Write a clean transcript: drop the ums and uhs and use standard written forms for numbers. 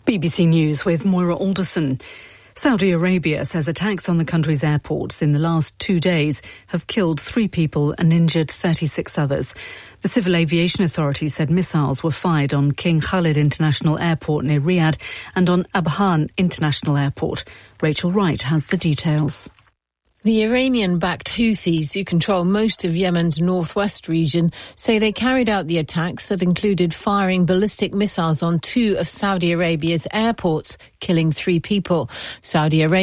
BBC News with Moira Alderson. Saudi Arabia says attacks on the country's airports in the last 2 days have killed 3 people and injured 36 others. The Civil Aviation Authority said missiles were fired on King Khalid International Airport near Riyadh and on Abhan International Airport. Rachel Wright has the details. The Iranian-backed Houthis, who control most of Yemen's northwest region, say they carried out the attacks that included firing ballistic missiles on 2 of Saudi Arabia's airports, killing 3 people. Saudi Arabia